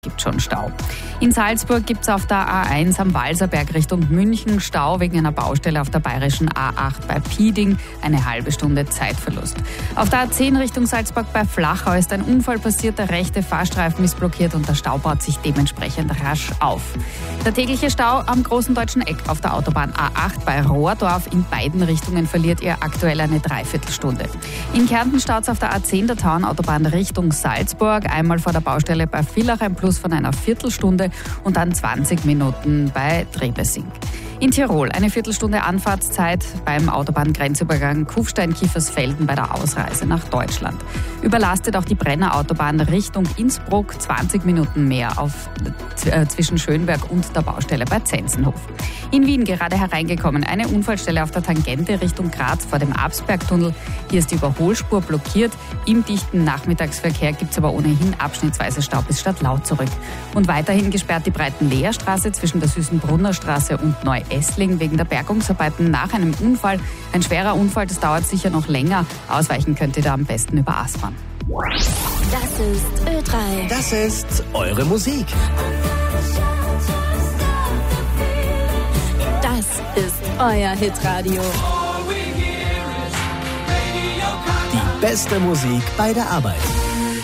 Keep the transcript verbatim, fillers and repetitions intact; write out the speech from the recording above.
Gibt schon Stau. In Salzburg gibt es auf der A eins am Walserberg Richtung München Stau wegen einer Baustelle auf der bayerischen A acht bei Pieding. Eine halbe Stunde Zeitverlust. Auf der A zehn Richtung Salzburg bei Flachau ist ein Unfall passiert. Der rechte Fahrstreifen ist blockiert und der Stau baut sich dementsprechend rasch auf. Der tägliche Stau am großen deutschen Eck auf der Autobahn A acht bei Rohrdorf in beiden Richtungen verliert ihr aktuell eine Dreiviertelstunde. In Kärnten staut es auf der A zehn der Tauernautobahn Richtung Salzburg. Einmal vor der Baustelle bei Villach ein Plus von einer Viertelstunde und dann zwanzig Minuten bei Trebesing. In Tirol eine Viertelstunde Anfahrtszeit beim Autobahngrenzübergang Kufstein-Kiefersfelden bei der Ausreise nach Deutschland. Überlastet auch die Brenner Autobahn Richtung Innsbruck, zwanzig Minuten mehr auf, äh, zwischen Schönberg und der Baustelle bei Zenzenhof. In Wien gerade hereingekommen eine Unfallstelle auf der Tangente Richtung Graz vor dem Absbergtunnel. Hier ist die Überholspur blockiert. Im dichten Nachmittagsverkehr gibt es aber ohnehin abschnittsweise Stau bis Stadtlau zurück. Und weiterhin gesperrt die Breitenleerstraße zwischen der Süßenbrunner Straße und Neu-Essling wegen der Bergungsarbeiten nach einem Unfall. Ein schwerer Unfall, das dauert sicher noch länger. Ausweichen könnt ihr da am besten über Aspern. Das ist Ö drei. Das ist eure Musik. Das ist euer Hitradio. Die beste Musik bei der Arbeit.